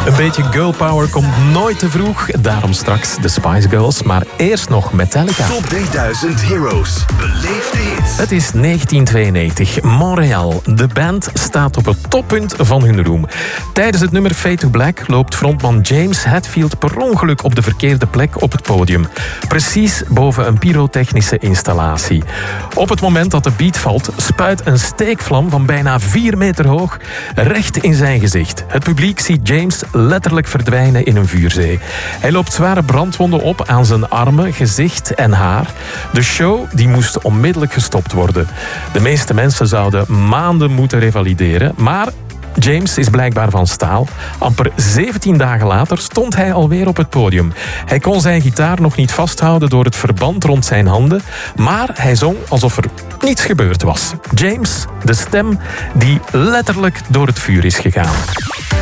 Een beetje girl power komt nooit te vroeg. Daarom straks de Spice Girls. Maar eerst nog Metallica. Top 3000 Heroes. Beleef de hits. Het is 1992. Montreal. De band staat op het toppunt van hun roem. Tijdens het nummer Fade to Black loopt frontman James Hetfield per ongeluk op de verkeerde plek op het podium. Precies boven een pyrotechnische installatie. Op het moment dat de beat valt, spuit een steekvlam van bijna 4 meter hoog recht in zijn gezicht. Het publiek ziet James letterlijk verdwijnen in een vuurzee. Hij loopt zware brandwonden op aan zijn armen, gezicht en haar. De show die moest onmiddellijk gestopt worden. De meeste mensen zouden maanden moeten revalideren, maar James is blijkbaar van staal. Amper 17 dagen later stond hij alweer op het podium. Hij kon zijn gitaar nog niet vasthouden door het verband rond zijn handen, maar hij zong alsof er niets gebeurd was. James, de stem die letterlijk door het vuur is gegaan.